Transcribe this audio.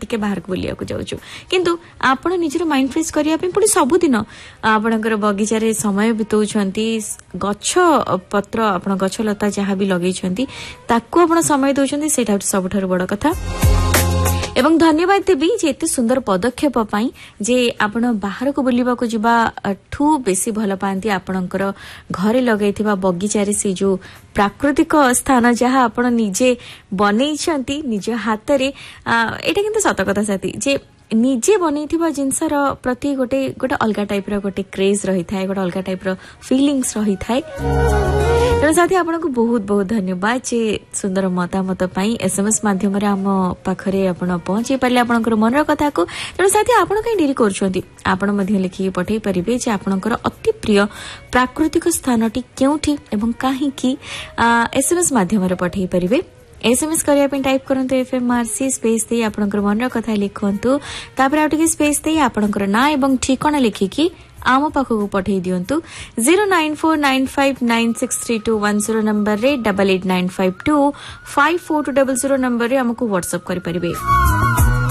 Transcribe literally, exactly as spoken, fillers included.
टिके बाहर को बुलिया को जाउछु किंतु आपण निजर माइंड फ्रेश करिया पे पुणी सबुदिन आपणकर बगीचारे समय बितौछंती गछ पत्र आपण गछ लता जहाँ भी लगेइछंती ताकू आपण समय दउछंती सेटा सबठार बड़ कथा एवं धन्यवाद देवी जे एते सुंदर पदक्षेप पाई जे आपण बाहर को बुलिबा को जिबा ठू बेसी भल पांती आपणकर घरे लगैथिबा बगीचारे से जो प्राकृतिक स्थान जहाँ आपण निजे बनेइछंती निज हाथ रे एटा किंतु सत कथा साथी जे निजे बनैथिबा जिनसर प्रति गोटे गोटे अलगा टाइप रो गोटे क्रेज रही थाए गोटे अलगा टाइप रो फीलिंग्स रही थाए तेणु साथी आपको बहुत बहुत धन्यवाद जे सुंदर मतामत पाई एसएमएस माध्यम रे हम पाखरे आपण पहुंची पाले आपनकर मनर कथा को तेणु साथी आपण कहीं डेरी करछंती आपण मध्ये लिखि पठै परिबे जे आपनकर अति प्रिय प्राकृतिक स्थानटी केउठी एवं काहे की एसएमएस माध्यम रे पठै परिबे एसएमएस करिया पे टाइप करंतु एफएमआरसी स्पेस दे आपनकर मनर कथा लिखंतु तापर आउटिके स्पेस दे आपनकर ना एवं ठिकाना लिखिकी आम पाखक पठै दियंतु zero nine four nine five nine six three to one zero number रे double eight nine five to five four to double zero number रे हमको व्हाट्सएप करि परिबे।